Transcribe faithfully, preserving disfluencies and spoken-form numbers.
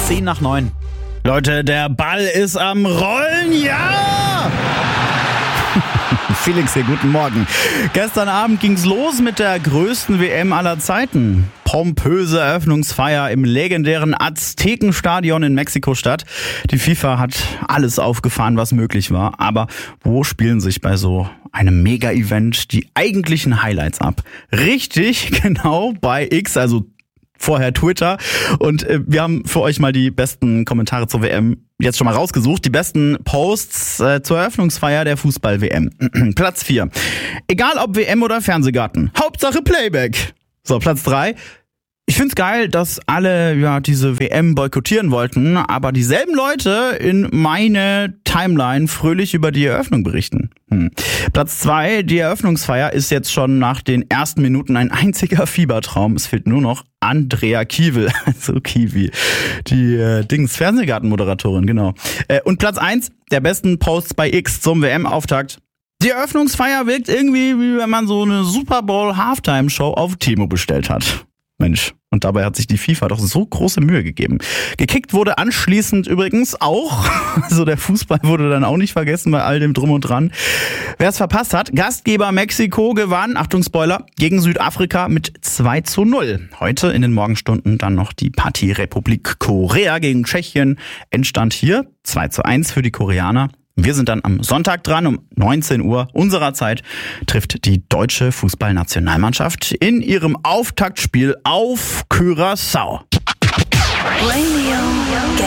zehn nach neun. Leute, der Ball ist am Rollen, ja! Felix hier, guten Morgen. Gestern Abend ging's los mit der größten W M aller Zeiten. Pompöse Eröffnungsfeier im legendären Aztekenstadion in Mexiko-Stadt. Die FIFA hat alles aufgefahren, was möglich war. Aber wo spielen sich bei so einem Mega-Event die eigentlichen Highlights ab? Richtig, genau bei X, also vorher Twitter. Und äh, wir haben für euch mal die besten Kommentare zur W M jetzt schon mal rausgesucht. Die besten Posts äh, zur Eröffnungsfeier der Fußball-W M. Platz vier. Egal ob W M oder Fernsehgarten. Hauptsache Playback. So, Platz drei. Ich find's geil, dass alle ja diese W M boykottieren wollten, aber dieselben Leute in meine Timeline fröhlich über die Eröffnung berichten. Hm. Platz zwei, die Eröffnungsfeier ist jetzt schon nach den ersten Minuten ein einziger Fiebertraum. Es fehlt nur noch Andrea Kiewel, also Kiwi, die äh, Dings Fernsehgarten-Moderatorin, genau. Äh, und Platz eins der besten Posts bei X zum W M-Auftakt. Die Eröffnungsfeier wirkt irgendwie, wie wenn man so eine Super Bowl Halftime-Show auf Timo bestellt hat. Mensch, und dabei hat sich die FIFA doch so große Mühe gegeben. Gekickt wurde anschließend übrigens auch, also der Fußball wurde dann auch nicht vergessen bei all dem Drum und Dran. Wer es verpasst hat, Gastgeber Mexiko gewann, Achtung Spoiler, gegen Südafrika mit zwei zu null. Heute in den Morgenstunden dann noch die Partie Republik Korea gegen Tschechien. Endstand hier zwei zu eins für die Koreaner. Wir sind dann am Sonntag dran, um neunzehn Uhr unserer Zeit trifft die deutsche Fußballnationalmannschaft in ihrem Auftaktspiel auf Curaçao.